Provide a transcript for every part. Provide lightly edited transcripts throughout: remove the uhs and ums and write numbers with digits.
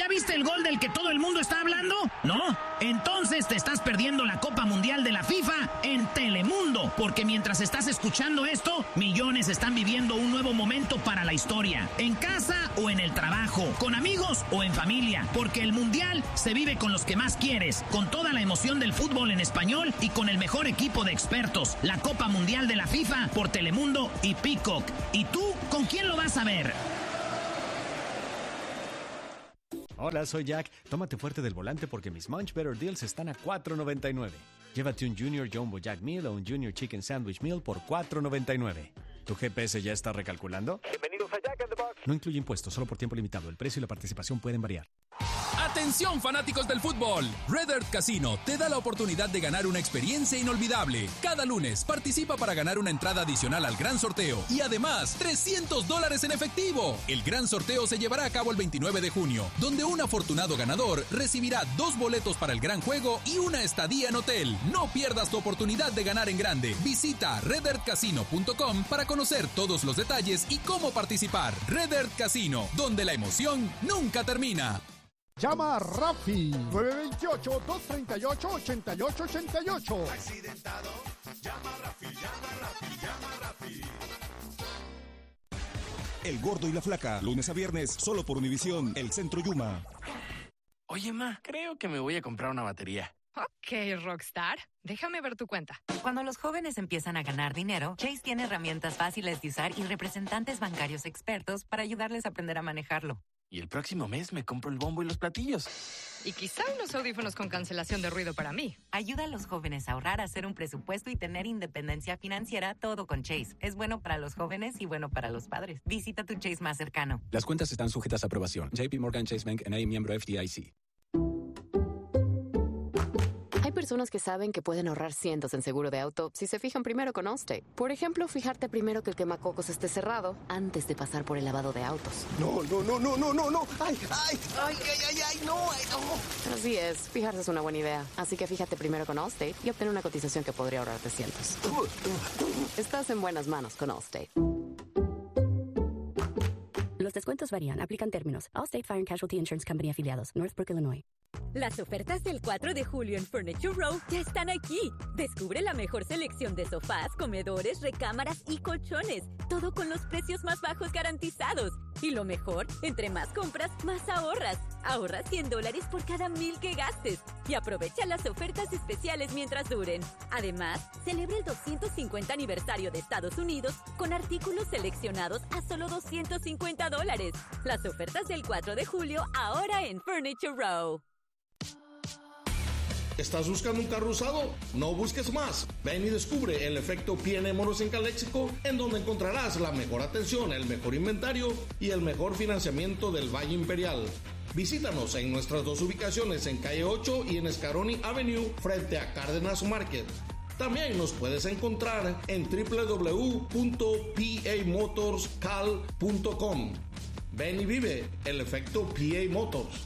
viste el gol del que todo el mundo está hablando? ¿No? Entonces te estás perdiendo la Copa Mundial de la FIFA en Telemundo, porque mientras estás escuchando esto, millones están viviendo un nuevo momento para la historia, en casa o en el trabajo, con amigos o en familia, porque el Mundial se vive con los que más quieres, con toda la emoción del fútbol en español y con el mejor equipo de expertos. La Copa Mundial de la FIFA por Telemundo y Peacock. ¿Y tú con quién lo vas a ver? Hola, soy Jack. Tómate fuerte del volante porque mis Munch Better Deals están a $4.99. Llévate un Junior Jumbo Jack Meal o un Junior Chicken Sandwich Meal por $4.99. ¿Tu GPS ya está recalculando? Bienvenidos a Jack in the Box. No incluye impuestos, solo por tiempo limitado. El precio y la participación pueden variar. ¡Atención, fanáticos del fútbol! Red Earth Casino te da la oportunidad de ganar una experiencia inolvidable. Cada lunes participa para ganar una entrada adicional al gran sorteo y además $300 en efectivo. El gran sorteo se llevará a cabo el 29 de junio, donde un afortunado ganador recibirá 2 boletos para el gran juego y una estadía en hotel. No pierdas tu oportunidad de ganar en grande. Visita redearthcasino.com para conocer todos los detalles y cómo participar. Red Earth Casino, donde la emoción nunca termina. Llama a Rafi, 928-238-8888. Accidentado, llama a Rafi, llama a Rafi, llama a Rafi. El Gordo y la Flaca, lunes a viernes, solo por Univisión, el Centro Yuma. Oye, ma, creo que me voy a comprar una batería. Ok, Rockstar. Déjame ver tu cuenta. Cuando los jóvenes empiezan a ganar dinero, Chase tiene herramientas fáciles de usar y representantes bancarios expertos para ayudarles a aprender a manejarlo. Y el próximo mes me compro el bombo y los platillos. Y quizá unos audífonos con cancelación de ruido para mí. Ayuda a los jóvenes a ahorrar, a hacer un presupuesto y tener independencia financiera, todo con Chase. Es bueno para los jóvenes y bueno para los padres. Visita tu Chase más cercano. Las cuentas están sujetas a aprobación. JP Morgan Chase Bank N.A., miembro FDIC. Hay personas que saben que pueden ahorrar cientos en seguro de auto si se fijan primero con Allstate. Por ejemplo, fijarte primero que el quemacocos esté cerrado antes de pasar por el lavado de autos. No. ¡Ay, no! Así es, fijarse es una buena idea. Así que fíjate primero con Allstate y obtén una cotización que podría ahorrarte cientos. Estás en buenas manos con Allstate. Los descuentos varían. Aplican términos. Allstate Fire and Casualty Insurance Company afiliados. Northbrook, Illinois. Las ofertas del 4 de julio en Furniture Row ya están aquí. Descubre la mejor selección de sofás, comedores, recámaras y colchones. Todo con los precios más bajos garantizados. Y lo mejor, entre más compras, más ahorras. Ahorra $100 por cada 1,000 que gastes. Y aprovecha las ofertas especiales mientras duren. Además, celebra el 250 aniversario de Estados Unidos con artículos seleccionados a solo $250. Las ofertas del 4 de julio ahora en Furniture Row. ¿Estás buscando un carro usado? No busques más. Ven y descubre el efecto P&M Moros en Calexico, en donde encontrarás la mejor atención, el mejor inventario y el mejor financiamiento del Valle Imperial. Visítanos en nuestras 2 ubicaciones en Calle 8 y en Scaroni Avenue frente a Cárdenas Market. También nos puedes encontrar en www.pamotorscal.com. Ven y vive el efecto PA Motors.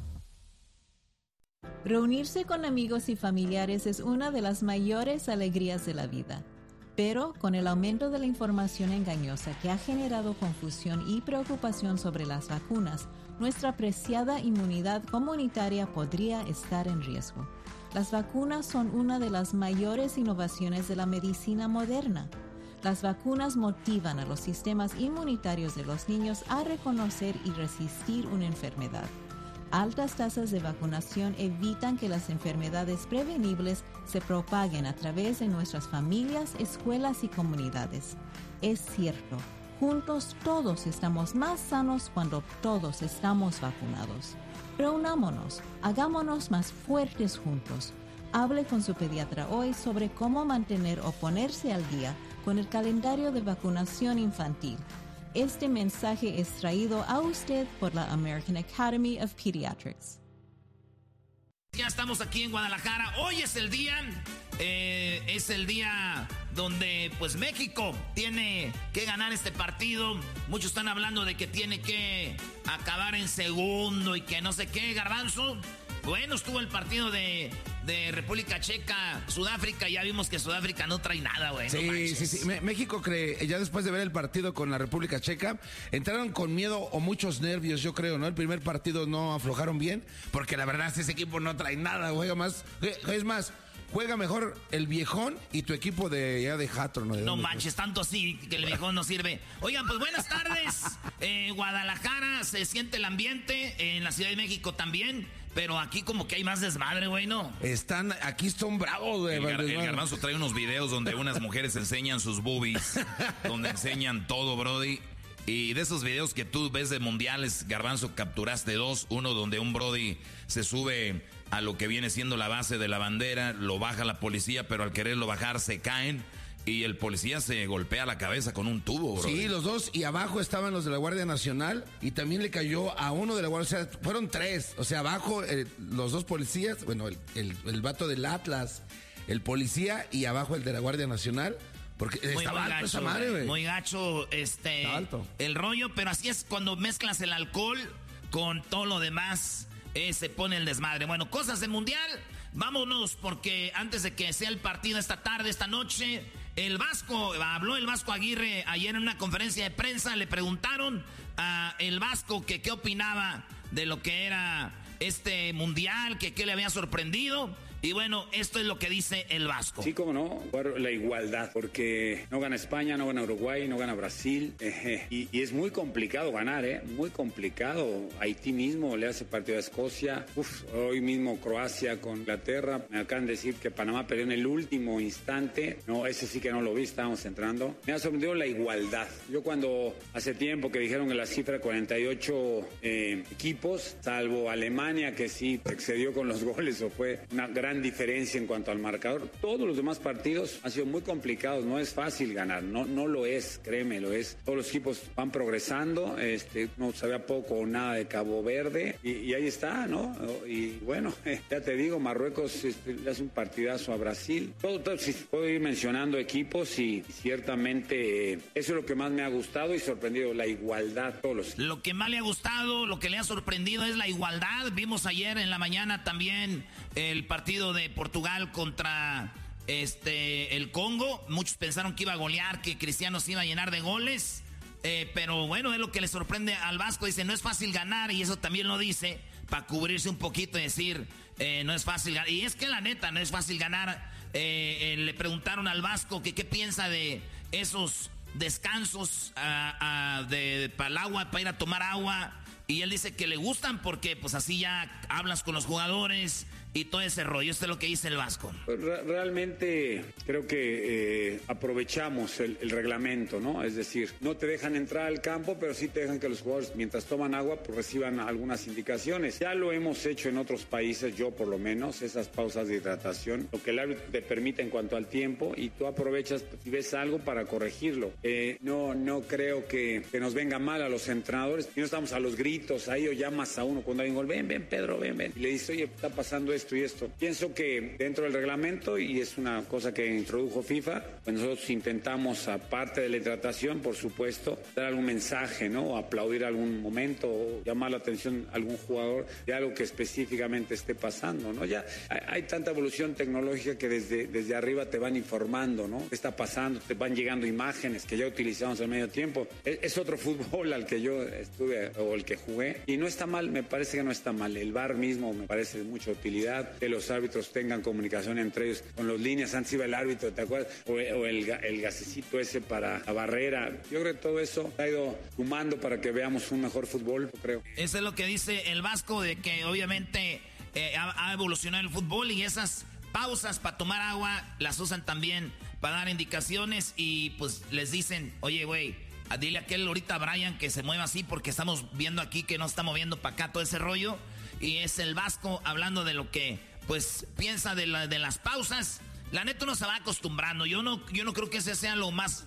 Reunirse con amigos y familiares es una de las mayores alegrías de la vida. Pero con el aumento de la información engañosa que ha generado confusión y preocupación sobre las vacunas, nuestra preciada inmunidad comunitaria podría estar en riesgo. Las vacunas son una de las mayores innovaciones de la medicina moderna. Las vacunas motivan a los sistemas inmunitarios de los niños a reconocer y resistir una enfermedad. Altas tasas de vacunación evitan que las enfermedades prevenibles se propaguen a través de nuestras familias, escuelas y comunidades. Es cierto, juntos todos estamos más sanos cuando todos estamos vacunados. Reunámonos, hagámonos más fuertes juntos. Hable con su pediatra hoy sobre cómo mantener o ponerse al día con el calendario de vacunación infantil. Este mensaje es traído a usted por la American Academy of Pediatrics. Ya estamos aquí en Guadalajara. Hoy es el día donde pues México tiene que ganar este partido. Muchos están hablando de que tiene que acabar en segundo y que no sé qué, Garbanzo. Bueno, estuvo el partido de República Checa, Sudáfrica. Ya vimos que Sudáfrica no trae nada, güey. Sí. México ya después de ver el partido con la República Checa, entraron con miedo o muchos nervios, yo creo, ¿no? El primer partido no aflojaron bien, porque la verdad ese equipo no trae nada, juega más. Es más, juega mejor el viejón y tu equipo de Jatro, ¿no? No manches, tanto así que el viejón no sirve. Oigan, pues buenas tardes. Guadalajara, se siente el ambiente, en la Ciudad de México también. Pero aquí como que hay más desmadre, güey, ¿no? Aquí son bravos, güey. El Garbanzo trae unos videos donde unas mujeres enseñan sus boobies, donde enseñan todo, brody. Y de esos videos que tú ves de mundiales, Garbanzo, capturaste 2. Uno donde un brody se sube a lo que viene siendo la base de la bandera, lo baja la policía, pero al quererlo bajar se caen. Y el policía se golpea la cabeza con un tubo, bro. Sí, los dos. Y abajo estaban los de la Guardia Nacional. Y también le cayó a uno de la Guardia. O sea, fueron 3. O sea, abajo los 2 policías. Bueno, el vato del Atlas, el policía, y abajo el de la Guardia Nacional. Porque estaba alto esa madre, güey. Muy gacho, alto el rollo. Pero así es cuando mezclas el alcohol con todo lo demás. Se pone el desmadre. Bueno, cosas del mundial. Vámonos, porque antes de que sea el partido esta tarde, esta noche, habló el Vasco Aguirre ayer en una conferencia de prensa. Le preguntaron a el Vasco que qué opinaba de lo que era este mundial, que qué le había sorprendido. Y bueno, esto es lo que dice el Vasco. Sí, cómo no, la igualdad, porque no gana España, no gana Uruguay, no gana Brasil, y es muy complicado ganar, muy complicado. Haití mismo le hace partido a Escocia, hoy mismo Croacia con Inglaterra, me acaban de decir que Panamá perdió en el último instante, no, ese sí que no lo vi, estábamos entrando. Me ha sorprendido la igualdad. Yo cuando hace tiempo que dijeron que la cifra 48 equipos, salvo Alemania, que sí excedió con los goles, o fue una gran diferencia en cuanto al marcador. Todos los demás partidos han sido muy complicados, no es fácil ganar, no lo es, créeme, lo es. Todos los equipos van progresando, no sabía poco o nada de Cabo Verde y ahí está, ¿no? Y bueno, ya te digo, Marruecos le hace un partidazo a Brasil. Todo, sí, puedo ir mencionando equipos y ciertamente eso es lo que más me ha gustado y sorprendido, la igualdad. Lo que más le ha gustado, lo que le ha sorprendido es la igualdad. Vimos ayer en la mañana también el partido de Portugal contra el Congo. Muchos pensaron que iba a golear, que Cristiano se iba a llenar de goles, pero bueno, es lo que le sorprende al Vasco. Dice, no es fácil ganar, y eso también lo dice para cubrirse un poquito y decir, no es fácil ganar. Y es que la neta, no es fácil ganar. Le preguntaron al Vasco que qué piensa de esos descansos para el agua, para ir a tomar agua. Y él dice que le gustan porque pues así ya hablas con los jugadores y todo ese rollo. Esto es lo que dice el Vasco. Realmente creo que aprovechamos el reglamento, ¿no? Es decir, no te dejan entrar al campo, pero sí te dejan que los jugadores, mientras toman agua, pues reciban algunas indicaciones. Ya lo hemos hecho en otros países, yo por lo menos, esas pausas de hidratación, lo que el árbitro te permite en cuanto al tiempo, y tú aprovechas y ves algo para corregirlo. No creo que nos venga mal a los entrenadores. Y no estamos a los gritos ahí, o llamas a uno cuando hay un gol, ven Pedro, ven. Y le dices, oye, está pasando esto y esto. Pienso que dentro del reglamento, y es una cosa que introdujo FIFA, pues nosotros intentamos, aparte de la hidratación, por supuesto, dar algún mensaje, ¿no? O aplaudir algún momento, o llamar la atención a algún jugador de algo que específicamente esté pasando, ¿no? Ya hay tanta evolución tecnológica que desde arriba te van informando, ¿no? ¿Qué está pasando? Te van llegando imágenes que ya utilizamos al medio tiempo. Es otro fútbol al que yo estuve, o el que jugué, y no está mal, me parece que no está mal. El VAR mismo me parece de mucha utilidad, que los árbitros tengan comunicación entre ellos con los líneas. Antes iba el árbitro, ¿te acuerdas? O el gasecito ese para la barrera. Yo creo que todo eso ha ido sumando para que veamos un mejor fútbol, creo. Eso es lo que dice el Vasco, de que obviamente ha evolucionado el fútbol, y esas pausas para tomar agua las usan también para dar indicaciones, y pues les dicen, oye, güey, dile a aquel ahorita a Brian que se mueva así, porque estamos viendo aquí que no está moviendo para acá todo ese rollo. Y es el Vasco hablando de lo que pues piensa de las pausas. La neta uno se va acostumbrando. Yo no creo que ese sea lo más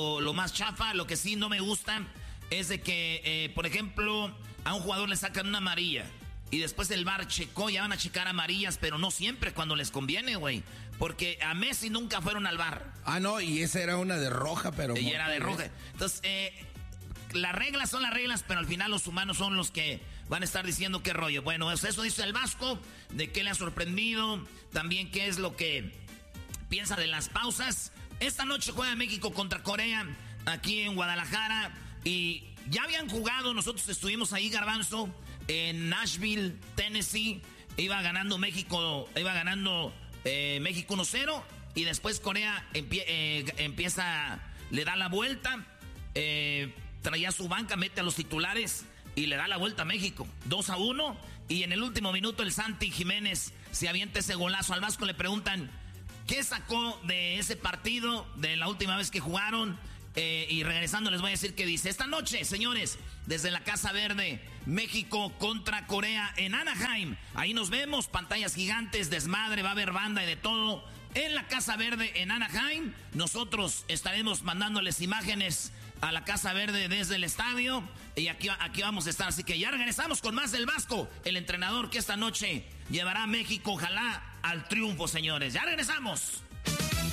chafa. Lo que sí no me gusta es de que, por ejemplo, a un jugador le sacan una amarilla y después el VAR checó, ya van a checar amarillas, pero no siempre cuando les conviene, güey. Porque a Messi nunca fueron al VAR. Ah, no, y esa era una de roja, pero... Y era de roja. Entonces, las reglas son las reglas, pero al final los humanos son los que van a estar diciendo qué rollo. Bueno, eso dice el Vasco, de qué le ha sorprendido, también qué es lo que piensa de las pausas. Esta noche juega México contra Corea, aquí en Guadalajara, y ya habían jugado, nosotros estuvimos ahí, Garbanzo, en Nashville, Tennessee. Iba ganando México 1-0, y después Corea empieza, le da la vuelta, traía su banca, mete a los titulares y le da la vuelta a México, 2-1, y en el último minuto el Santi Jiménez se avienta ese golazo. Al Vasco le preguntan qué sacó de ese partido, de la última vez que jugaron, y regresando les voy a decir qué dice. Esta noche, señores, desde la Casa Verde, México contra Corea en Anaheim. Ahí nos vemos, pantallas gigantes, desmadre, va a haber banda y de todo. En la Casa Verde en Anaheim, nosotros estaremos mandándoles imágenes a la Casa Verde desde el estadio. Y aquí vamos a estar, así que ya regresamos con más del Vasco, el entrenador que esta noche llevará a México, ojalá, al triunfo, señores. Ya regresamos.